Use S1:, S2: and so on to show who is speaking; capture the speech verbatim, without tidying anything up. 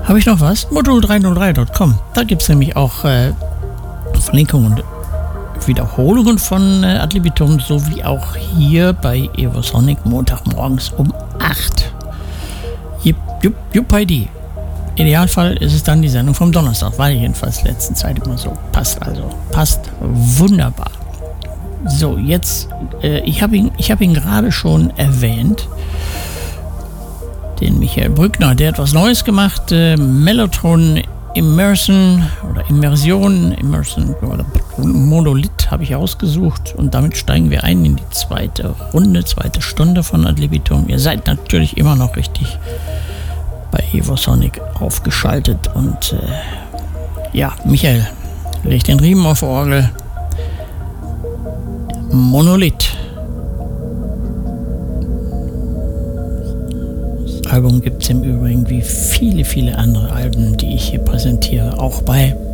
S1: habe ich noch was? modulo drei null drei Punkt com. Da gibt es nämlich auch äh, Verlinkungen und Wiederholungen von äh, Ad libitum, sowie auch hier bei Evosonic Montagmorgens um acht. Jupp, jupp, jupp, Heidi. Idealfall ist es dann die Sendung vom Donnerstag, war jedenfalls letzten Zeit immer so. Passt also, passt wunderbar. So, jetzt, äh, ich habe ihn, ich habe ihn gerade schon erwähnt, den Michael Brückner, der hat was Neues gemacht, äh, Mellotron Immersion oder Immersion, Immersion oder Monolith habe ich ausgesucht und damit steigen wir ein in die zweite Runde, zweite Stunde von Ad libitum. Ihr seid natürlich immer noch richtig bei Evosonic aufgeschaltet und äh, ja, Michael, leg den Riemen auf Orgel. Monolith. Das Album gibt es im Übrigen wie viele, viele andere Alben, die ich hier präsentiere, auch bei